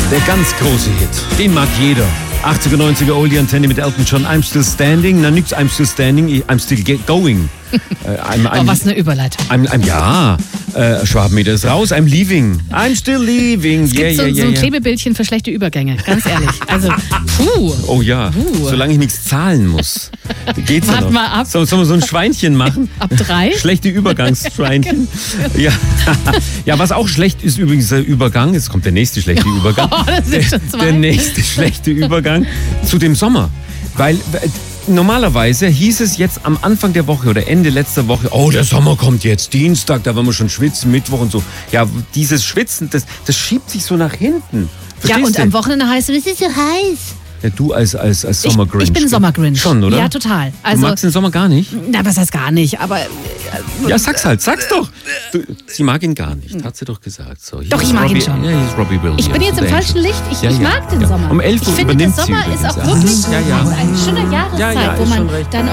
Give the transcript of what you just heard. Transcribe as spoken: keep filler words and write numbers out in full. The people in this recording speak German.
Der ganz große Hit, den mag jeder. achtziger, neunziger Oldie-Antenne mit Elton John, I'm Still Standing. Na, nix, I'm Still Standing, I'm Still get Going. Äh, I'm, I'm, oh, was eine Überleitung. I'm, I'm, ja, äh, Schwabenmeter ist raus, I'm leaving. I'm still leaving. Es gibt yeah, so, yeah, so ein yeah. Klebebildchen für schlechte Übergänge, ganz ehrlich. Also, puh. Oh ja, puh. Solange ich nichts zahlen muss. Geht's ja Wart noch. mal ab. So, sollen wir so ein Schweinchen machen? Ab drei? Schlechte Übergangsschweinchen. Ja. Ja, was auch schlecht ist übrigens der Übergang, jetzt kommt der nächste schlechte Übergang. Oh, das sind schon zwei. Der nächste schlechte Übergang zu dem Sommer. Weil normalerweise hieß es jetzt am Anfang der Woche oder Ende letzter Woche, oh, der Sommer kommt jetzt, Dienstag, da werden wir schon schwitzen, Mittwoch und so. Ja, dieses Schwitzen, das, das schiebt sich so nach hinten. Verstehst ja, und du? am Wochenende heißt es, es ist so heiß. Ja, du als, als, als Sommergrinch. Ich, ich bin Sommergrinch. Schon, oder? Ja, total. Also, du magst den Sommer gar nicht? Na, was heißt gar nicht, aber... Äh, ja, sag's halt, sag's doch. Du, sie mag ihn gar nicht, hat sie doch gesagt. So, doch, ich mag Robbie, ihn schon. Ja, hier ist Robbie Williams. Ich bin jetzt im falschen Licht. Ich, ja, ich ja, mag den ja. Sommer. Um elf Uhr ich finde, übernimmt der sie Sommer ist übrigens. auch wirklich ja, ja. eine schöne Jahreszeit, ja, ja, wo man dann